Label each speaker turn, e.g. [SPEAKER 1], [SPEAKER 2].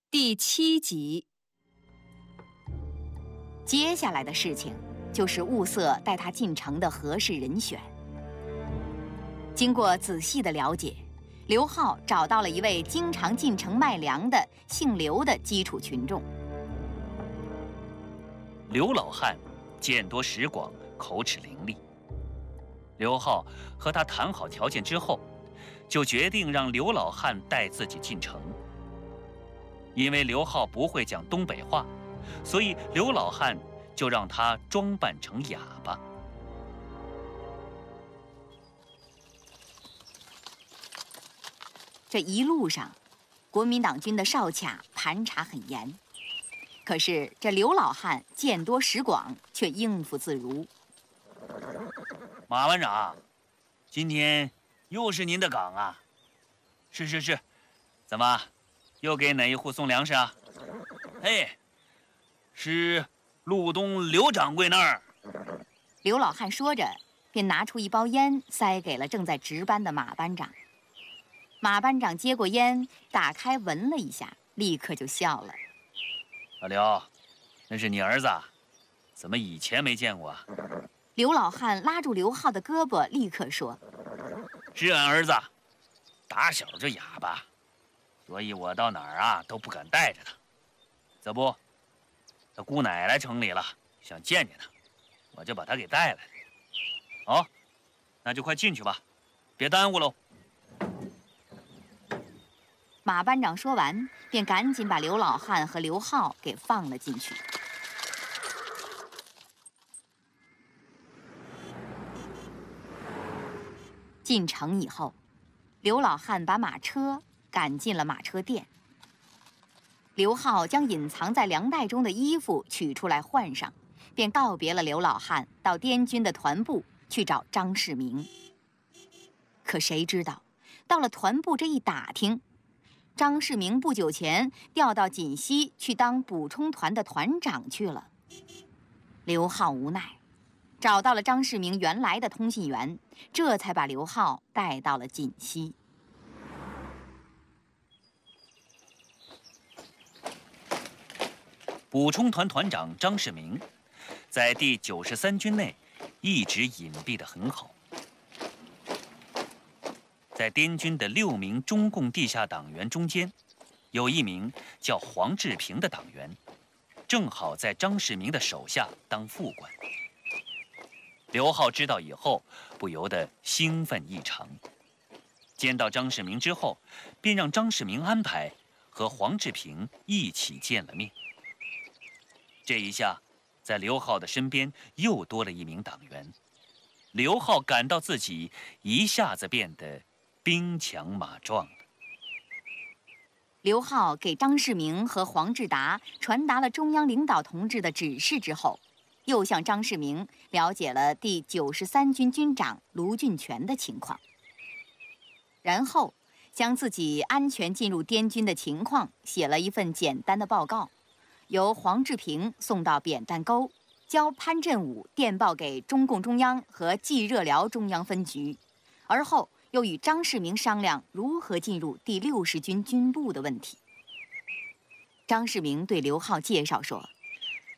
[SPEAKER 1] 第7集。接下来的事情就是物色带他进城的合适人选。经过仔细的了解，刘浩找到了一位经常进城卖粮的姓刘的基础群众。
[SPEAKER 2] 刘老汉见多识广，口齿伶俐。刘浩和他谈好条件之后，就决定让刘老汉带自己进城。因为刘浩不会讲东北话，所以刘老汉就让他装扮成哑巴。
[SPEAKER 1] 这一路上，国民党军的哨卡盘查很严，可是这刘老汉见多识广，却应付自如。
[SPEAKER 2] 马班长，今天又是您的岗啊？是，怎么又给哪一户送粮食啊？嘿，是路东刘掌柜那儿。
[SPEAKER 1] 刘老汉说着，便拿出一包烟，塞给了正在值班的马班长。马班长接过烟，打开闻了一下，立刻就笑了。
[SPEAKER 2] 老刘，那是你儿子？怎么以前没见过啊？
[SPEAKER 1] 刘老汉拉住刘浩的胳膊，立刻说：“
[SPEAKER 2] 是俺儿子，打小就哑巴，所以我到哪儿啊都不敢带着他。这不，他姑奶来城里了，想见见他，我就把他给带来了。好，那就快进去吧，别耽误喽。”
[SPEAKER 1] 马班长说完，便赶紧把刘老汉和刘浩给放了进去。进城以后，刘老汉把马车赶进了马车店。刘浩将隐藏在粮袋中的衣服取出来换上，便告别了刘老汉，到滇军的团部去找张世明。可谁知道，到了团部这一打听，张世明不久前调到锦西去当补充团的团长去了。刘浩无奈，找到了张世明原来的通信员，这才把刘浩带到了锦西。
[SPEAKER 2] 补充团团长张世明，在第93军内一直隐蔽得很好。在滇军的6名中共地下党员中间，有一名叫黄志平的党员，正好在张世明的手下当副官。刘浩知道以后，不由得兴奋异常。见到张世明之后，便让张世明安排和黄志平一起见了面。这一下，在刘浩的身边又多了一名党员。刘浩感到自己一下子变得兵强马壮了。
[SPEAKER 1] 刘浩给张世明和黄志达传达了中央领导同志的指示之后，又向张世明了解了第93军军长卢俊全的情况，然后将自己安全进入滇军的情况写了一份简单的报告，由黄志平送到扁担沟，交潘振武电报给中共中央和冀热辽中央分局，而后又与张世明商量如何进入第60军军部的问题。张世明对刘浩介绍说，